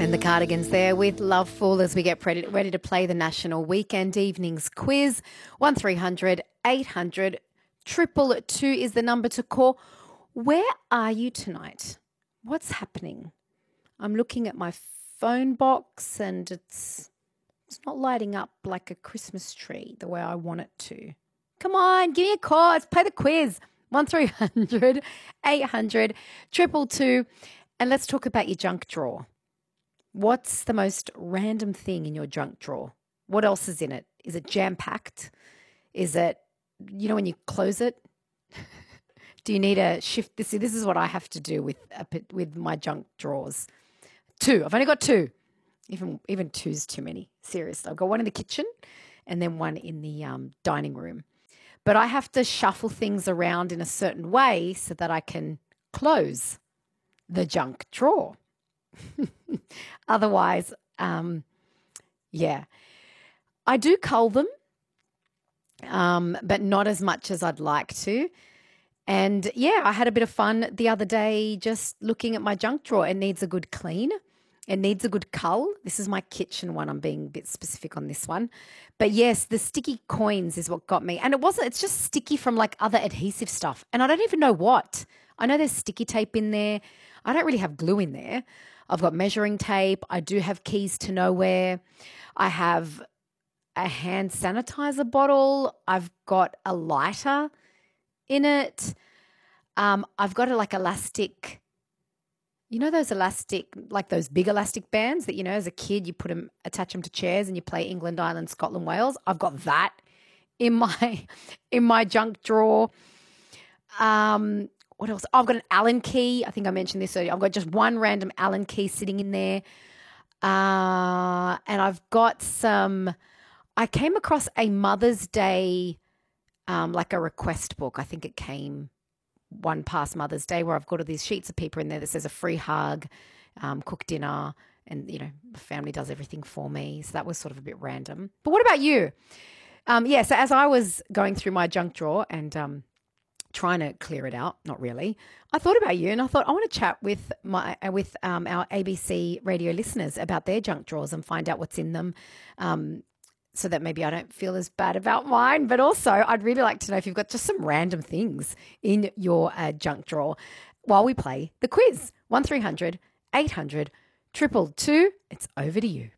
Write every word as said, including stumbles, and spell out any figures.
And the Cardigans there with Love Fool as we get ready, ready to play the National Weekend Evenings Quiz. one three hundred eight hundred two two is the number to call. Where are you tonight? What's happening? I'm looking at my phone box and it's it's not lighting up like a Christmas tree the way I want it to. Come on, give me a call. Let's play the quiz. one three hundred eight hundred two two. And let's talk about your junk drawer. What's the most random thing in your junk drawer? What else is in it? Is it jam-packed? Is it, you know, when you close it? Do you need a shift? This, this is what I have to do with with my junk drawers. Two. I've only got two. Even even two's too many. Seriously. I've got one in the kitchen and then one in the um, dining room. But I have to shuffle things around in a certain way so that I can close the junk drawer. Otherwise, um, yeah. I do cull them, um, but not as much as I'd like to. And, yeah, I had a bit of fun the other day just looking at my junk drawer. It needs a good clean. It needs a good cull. This is my kitchen one. I'm being a bit specific on this one. But, yes, the sticky coins is what got me. And it wasn't – it's just sticky from, like, other adhesive stuff. And I don't even know what. I know there's sticky tape in there. I don't really have glue in there. I've got measuring tape. I do have keys to nowhere. I have a hand sanitizer bottle. I've got a lighter in it. Um, I've got a, like elastic, you know those elastic, like those big elastic bands that, you know, as a kid you put them, attach them to chairs and you play England, Ireland, Scotland, Wales. I've got that in my in my junk drawer. Um. What else? Oh, I've got an Allen key. I think I mentioned this earlier. I've got just one random Allen key sitting in there. Uh, and I've got some, I came across a Mother's Day, um, like a request book. I think it came one past Mother's Day where I've got all these sheets of paper in there that says a free hug, um, cook dinner, and, you know, the family does everything for me. So that was sort of a bit random. But what about you? Um, yeah, so as I was going through my junk drawer and, um, trying to clear it out, not really, I thought about you and I thought I want to chat with my with um, our A B C radio listeners about their junk drawers and find out what's in them, um, so that maybe I don't feel as bad about mine. But also I'd really like to know if you've got just some random things in your uh, junk drawer while we play the quiz. one three hundred eight hundred two two two. It's over to you.